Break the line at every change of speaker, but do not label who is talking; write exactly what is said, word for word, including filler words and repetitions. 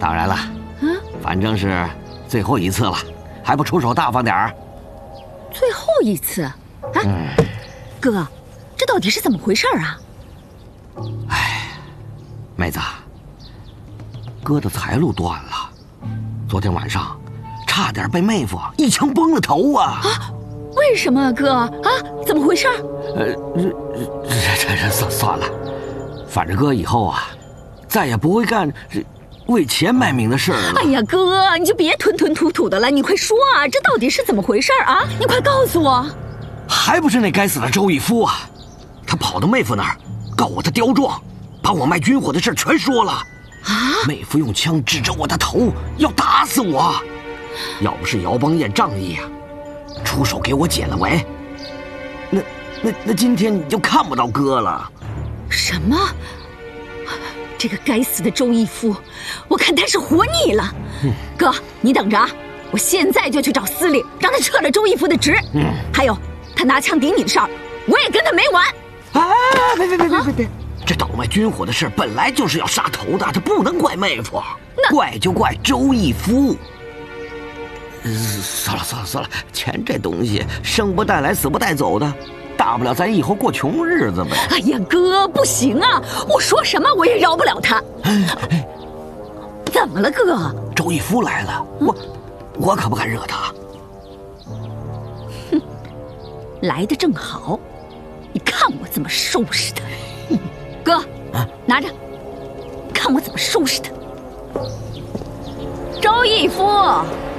当然了，嗯，反正是最后一次了，还不出手大方点儿？
最后一次？啊，嗯、哥，这到底是怎么回事啊？
哎，妹子，哥的财路断了，昨天晚上差点被妹夫一枪崩了头啊！
啊，为什么啊，哥？啊，怎么回事？
呃，这这这算算了，反正哥以后啊，再也不会干这为钱卖命的事了。
哎呀，哥，你就别吞吞吐吐的了，你快说啊，这到底是怎么回事啊？你快告诉我！
还不是那该死的周义夫啊！他跑到妹夫那儿告我的刁状，把我卖军火的事全说了。啊！妹夫用枪指着我的头，要打死我。要不是姚邦彦仗义啊，出手给我解了围，那那那今天你就看不到哥了。
什么？这个该死的周义夫，我看他是活腻了。嗯、哥，你等着啊，我现在就去找司令，让他撤了周义夫的职。嗯，还有他拿枪顶你的事儿，我也跟他没完。
啊！别别别别别别！这倒卖军火的事本来就是要杀头的，这不能怪妹夫，怪就怪周义夫。算了算了算了，钱这东西生不带来死不带走的，大不了咱以后过穷日子呗。
哎呀，哥，不行啊！我说什么我也饶不了他。怎么了，哥？
周义夫来了，我我可不敢惹他。
哼，来得正好，你看我怎么收拾他。哥，啊、拿着，看我怎么收拾他。周义夫。